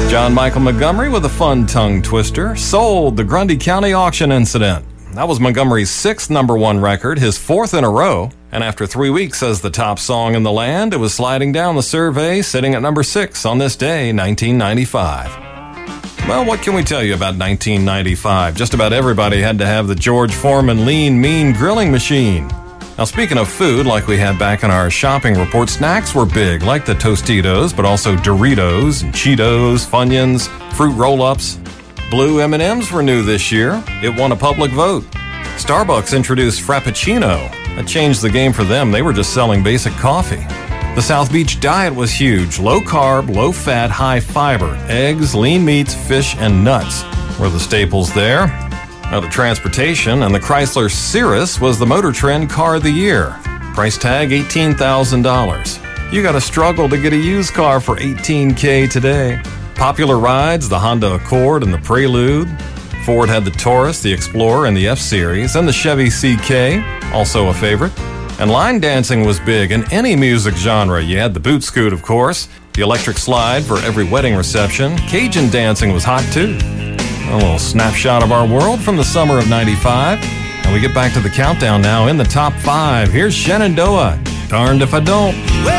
John Michael Montgomery with a fun tongue twister. Sold, the Grundy County auction incident. That was Montgomery's 6th #1 record, his 4th in a row. And after 3 weeks as the top song in the land, it was sliding down the survey, sitting at number 6 on this day, 1995. Well, what can we tell you about 1995? Just about everybody had to have the George Foreman Lean Mean grilling machine. Now, speaking of food, like we had back in our shopping report, snacks were big, like the Tostitos, but also Doritos and Cheetos, Funyuns, fruit roll-ups. Blue M&Ms were new this year. It won a public vote. Starbucks introduced Frappuccino. That changed the game for them. They were just selling basic coffee. The South Beach diet was huge. Low carb, low fat, high fiber. Eggs, lean meats, fish, and nuts were the staples there. Now, the transportation and the Chrysler Cirrus was the Motor Trend Car of the Year. Price tag $18,000. You got to struggle to get a used car for $18K today. Popular rides, the Honda Accord and the Prelude. Ford had the Taurus, the Explorer, and the F-Series, and the Chevy CK, also a favorite. And line dancing was big in any music genre. You had the boot scoot, of course, the electric slide for every wedding reception. Cajun dancing was hot, too. A little snapshot of our world from the summer of 95. And we get back to the countdown now in the top 5. Here's Shenandoah, Darned If I Don't.